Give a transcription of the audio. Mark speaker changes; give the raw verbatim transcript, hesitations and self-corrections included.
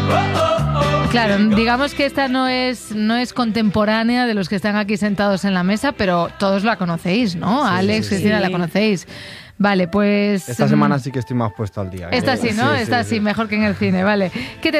Speaker 1: Claro, digamos que esta no es, no es contemporánea de los que están aquí sentados en la mesa, pero todos la conocéis, ¿no?
Speaker 2: Sí,
Speaker 1: Alex,
Speaker 2: sí,
Speaker 1: Cristina,
Speaker 2: sí.
Speaker 1: la conocéis. Vale, pues...
Speaker 3: Esta semana sí que estoy más puesto al día.
Speaker 1: Esta sí, ¿no?
Speaker 3: Sí,
Speaker 1: Esta
Speaker 3: sí,
Speaker 1: sí,
Speaker 3: sí.
Speaker 1: mejor que en el cine, vale. ¿Qué te